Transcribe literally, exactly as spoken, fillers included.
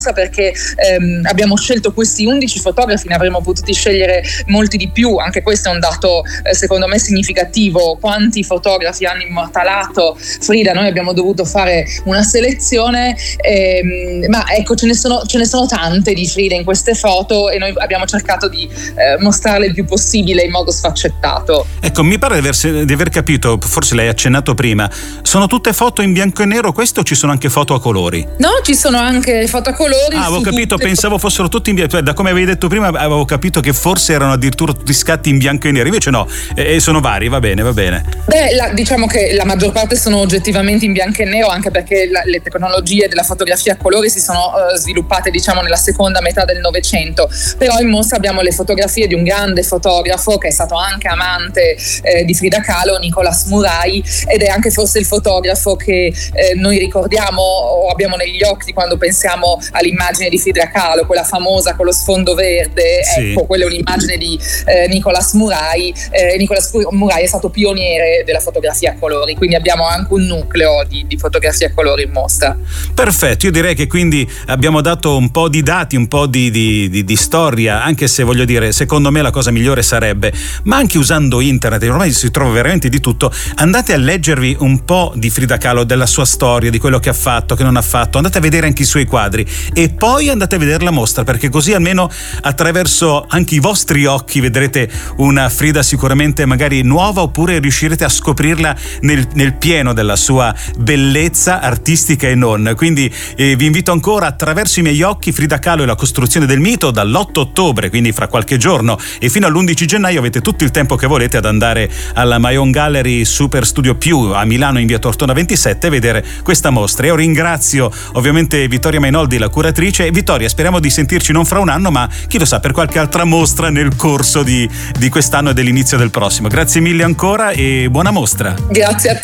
perché ehm, abbiamo scelto questi undici fotografi, ne avremmo potuti scegliere molti di più. Anche questo è un dato eh, secondo me significativo: quanti fotografi hanno immortalato Frida. Noi abbiamo dovuto fare una selezione, ehm, ma ecco, ce ne sono ce ne sono tante di Frida in queste foto, e noi abbiamo cercato di eh, mostrarle il più possibile in modo sfaccettato. Ecco, mi pare di aver, di aver capito, forse l'hai accennato prima, sono tutte foto in bianco e nero queste, o ci sono anche foto a colori? No, ci sono anche foto a colori. Ah, avevo capito, pensavo fossero tutti in bianco, da come avevi detto prima avevo capito che forse erano addirittura tutti scatti in bianco e nero, invece no, e eh, sono vari, va bene, va bene. Beh, la, diciamo che la maggior parte sono oggettivamente in bianco e nero, anche perché la, le tecnologie della fotografia a colori si sono uh, sviluppate, diciamo, nella seconda metà del Novecento. Però in mostra abbiamo le fotografie di un grande fotografo che è stato anche amante eh, di Frida Kahlo, Nicolas Murray, ed è anche forse il fotografo che eh, noi ricordiamo o abbiamo negli occhi quando pensiamo all'immagine di Frida Kahlo, quella famosa con lo sfondo verde. Sì. Ecco, quella è un'immagine di eh, Nicolas Murray. Eh, Nicolas Murray è stato pioniere della fotografia a colori, quindi abbiamo anche un nucleo di, di fotografia a colori in mostra. Perfetto, io direi che quindi abbiamo dato un po' di dati, un po' di, di, di, di storia, anche se voglio dire, secondo me la cosa migliore sarebbe, ma anche usando internet, ormai si trova veramente di tutto, andate a leggervi un po' di Frida Kahlo, della sua storia, di quello che ha fatto, che non ha fatto, andate a vedere anche i suoi quadri e poi andate a vedere la mostra, perché così almeno attraverso anche i vostri occhi vedrete una Frida sicuramente magari nuova, oppure riuscirete a scoprirla nel, nel pieno della sua bellezza artistica e non. Quindi eh, vi invito ancora, attraverso i miei occhi, Frida Kahlo e la costruzione del mito, dall'otto ottobre, quindi fra qualche giorno, e fino all'undici gennaio avete tutto il tempo che volete ad andare alla Mayon Gallery Super Studio Più a Milano in via Tortona ventisette e vedere questa mostra. Io ringrazio ovviamente Vittoria Mainoldi, la curatrice. E Vittoria, speriamo di sentirci non fra un anno, ma chi lo sa, per qualche altra mostra nel corso di, di quest'anno e dell'inizio del prossimo. Grazie mille ancora e buona mostra. Grazie a te.